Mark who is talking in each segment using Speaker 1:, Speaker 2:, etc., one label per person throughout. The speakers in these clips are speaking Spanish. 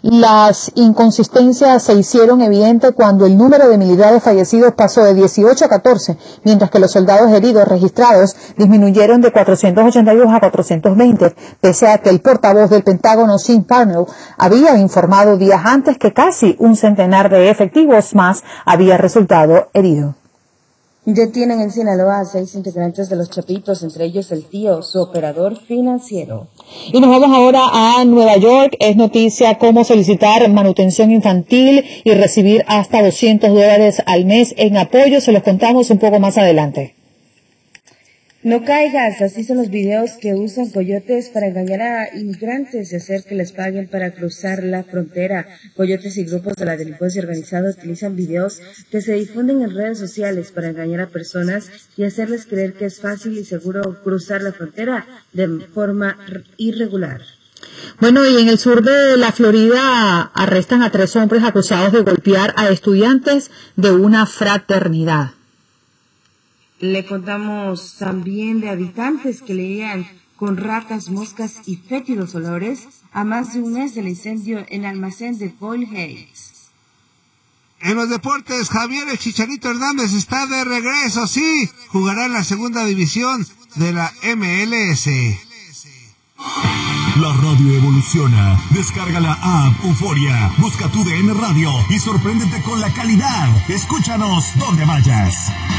Speaker 1: Las inconsistencias se hicieron evidentes cuando el número de militares fallecidos pasó de 18 a 14, mientras que los soldados heridos registrados disminuyeron de 482 a 420, pese a que el portavoz del Pentágono, Sean Parnell, había informado días antes que casi un centenar de efectivos más había resultado herido.
Speaker 2: Detienen en Sinaloa a 6 integrantes de los Chapitos, entre ellos el tío, su operador financiero.
Speaker 1: Y nos vamos ahora a Nueva York. Es noticia cómo solicitar manutención infantil y recibir hasta $200 al mes en apoyo. Se los contamos un poco más adelante.
Speaker 2: No caigas, así son los videos que usan coyotes para engañar a inmigrantes y hacer que les paguen para cruzar la frontera. Coyotes y grupos de la delincuencia organizada utilizan videos que se difunden en redes sociales para engañar a personas y hacerles creer que es fácil y seguro cruzar la frontera de forma irregular.
Speaker 1: Bueno, y en el sur de la Florida arrestan a 3 hombres acusados de golpear a estudiantes de una fraternidad.
Speaker 2: Le contamos también de habitantes que leían con ratas, moscas y fétidos olores a más de un mes del incendio en el almacén de Boyle Heights.
Speaker 3: En los deportes, Javier el Chicharito Hernández está de regreso, sí, jugará en la segunda división de la MLS.
Speaker 4: La radio evoluciona. Descarga la app Euforia, busca tu DN Radio y sorpréndete con la calidad. Escúchanos donde vayas.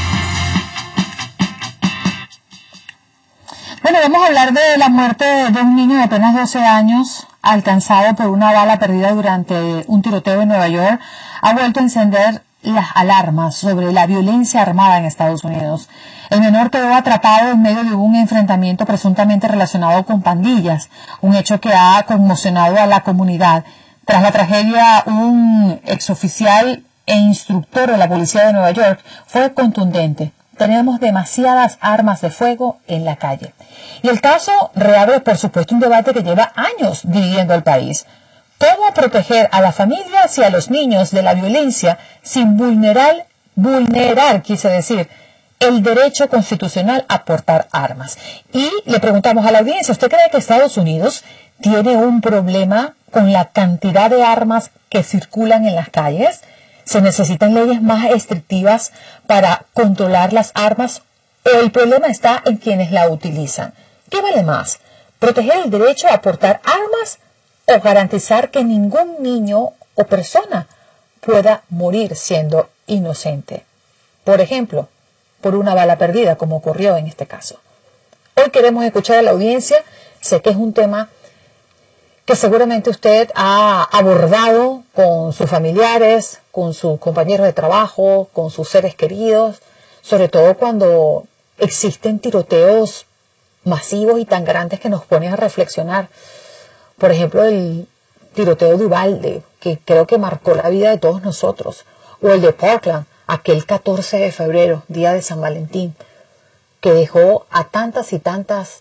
Speaker 1: Bueno, vamos a hablar de la muerte de un niño de apenas 12 años alcanzado por una bala perdida durante un tiroteo en Nueva York. Ha vuelto a encender las alarmas sobre la violencia armada en Estados Unidos. El menor quedó atrapado en medio de un enfrentamiento presuntamente relacionado con pandillas, un hecho que ha conmocionado a la comunidad. Tras la tragedia, un exoficial e instructor de la policía de Nueva York fue contundente. Tenemos demasiadas armas de fuego en la calle. Y el caso reabre, por supuesto, un debate que lleva años dividiendo al país. ¿Cómo proteger a las familias y a los niños de la violencia sin vulnerar, quise decir, el derecho constitucional a portar armas? Y le preguntamos a la audiencia, ¿usted cree que Estados Unidos tiene un problema con la cantidad de armas que circulan en las calles? ¿Se necesitan leyes más estrictivas para controlar las armas o el problema está en quienes la utilizan? ¿Qué vale más? ¿Proteger el derecho a portar armas o garantizar que ningún niño o persona pueda morir siendo inocente? Por ejemplo, por una bala perdida, como ocurrió en este caso. Hoy queremos escuchar a la audiencia. Sé que es un tema que seguramente usted ha abordado con sus familiares, con sus compañeros de trabajo, con sus seres queridos, sobre todo cuando existen tiroteos masivos y tan grandes que nos ponen a reflexionar. Por ejemplo, el tiroteo de Uvalde, que creo que marcó la vida de todos nosotros, o el de Parkland, aquel 14 de febrero, día de San Valentín, que dejó a tantas y tantas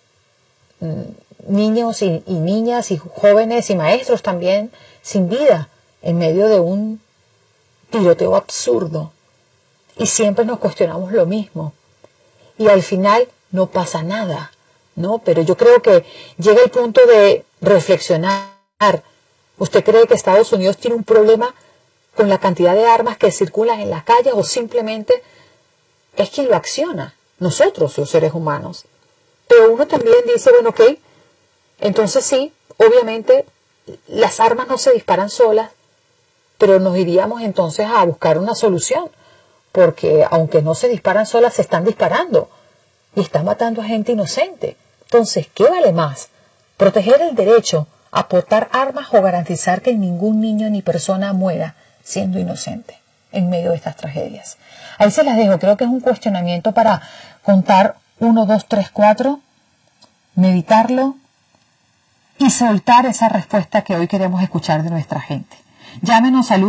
Speaker 1: niños y niñas y jóvenes y maestros también sin vida en medio de un tiroteo absurdo. Y siempre nos cuestionamos lo mismo. Y al final no pasa nada, ¿no? Pero yo creo que llega el punto de reflexionar. ¿Usted cree que Estados Unidos tiene un problema con la cantidad de armas que circulan en las calles o simplemente es quien lo acciona? Nosotros, los seres humanos. Pero uno también dice, bueno, ok, entonces sí, obviamente las armas no se disparan solas, pero nos iríamos entonces a buscar una solución, porque aunque no se disparan solas, se están disparando y están matando a gente inocente. Entonces, ¿qué vale más? ¿Proteger el derecho a portar armas o garantizar que ningún niño ni persona muera siendo inocente en medio de estas tragedias? Ahí se las dejo, creo que es un cuestionamiento para contar 1, 2, 3, 4, meditarlo y soltar esa respuesta que hoy queremos escuchar de nuestra gente. Llámenos al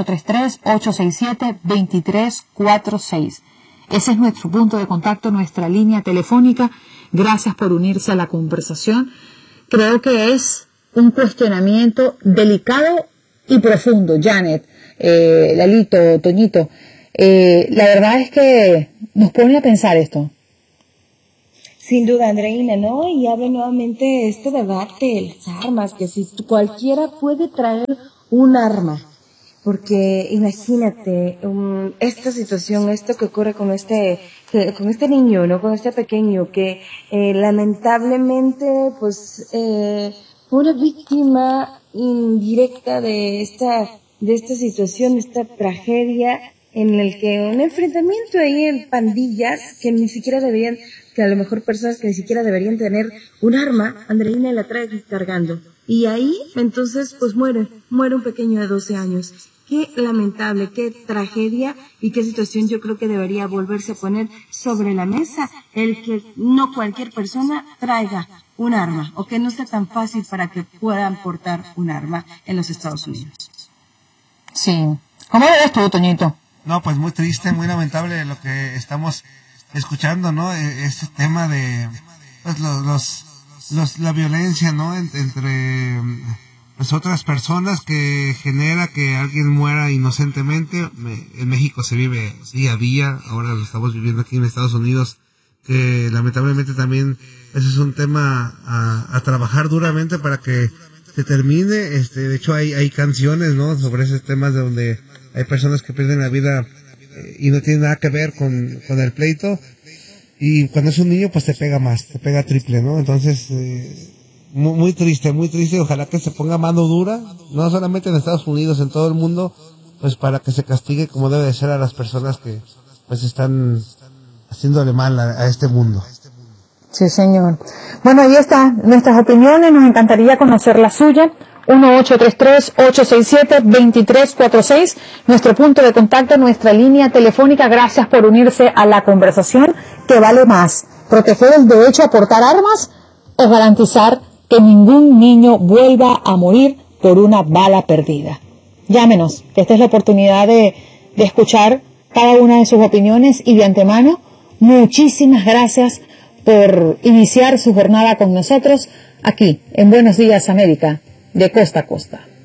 Speaker 1: 1-833-867-2346. Ese es nuestro punto de contacto, nuestra línea telefónica. Gracias por unirse a la conversación. Creo que es un cuestionamiento delicado y profundo. Janet, Lalito, Toñito, la verdad es que nos pone a pensar esto.
Speaker 2: Sin duda, Andreina, ¿no? Y abre nuevamente este debate, las armas, que si cualquiera puede traer un arma. Porque imagínate, esta situación, esto que ocurre con este niño, ¿no? Con este pequeño que lamentablemente pues fue una víctima indirecta de esta situación, esta tragedia en el que un enfrentamiento ahí en pandillas que ni siquiera deberían, que a lo mejor personas que ni siquiera deberían tener un arma, Andreina la trae cargando. Y ahí entonces pues muere un pequeño de 12 años. Qué lamentable, qué tragedia y qué situación yo creo que debería volverse a poner sobre la mesa el que no cualquier persona traiga un arma o que no sea tan fácil para que puedan portar un arma en los Estados Unidos.
Speaker 1: Sí. ¿Cómo lo ves tú, Toñito?
Speaker 3: No, pues muy triste, muy lamentable lo que estamos escuchando, ¿no? Este tema de pues, la violencia, ¿no? Entre pues otras personas que genera que alguien muera inocentemente. En México se vive día a día, ahora lo estamos viviendo aquí en Estados Unidos, que lamentablemente también ese es un tema a trabajar duramente para que se termine. De hecho hay canciones, ¿no? Sobre esos temas de donde hay personas que pierden la vida y no tienen nada que ver con el pleito, y cuando es un niño pues te pega más, te pega triple, ¿no? Entonces muy triste, ojalá que se ponga mano dura, no solamente en Estados Unidos, en todo el mundo, pues para que se castigue como debe de ser a las personas que pues están haciéndole mal a este mundo.
Speaker 1: Sí, señor. Bueno, ahí están nuestras opiniones, nos encantaría conocer la suya. 1-833-867-2346, nuestro punto de contacto, nuestra línea telefónica. Gracias por unirse a la conversación. ¿Qué vale más? ¿Proteger el derecho a portar armas o garantizar que ningún niño vuelva a morir por una bala perdida? Llámenos, esta es la oportunidad de escuchar cada una de sus opiniones, y de antemano, muchísimas gracias por iniciar su jornada con nosotros aquí en Buenos Días América, de costa a costa.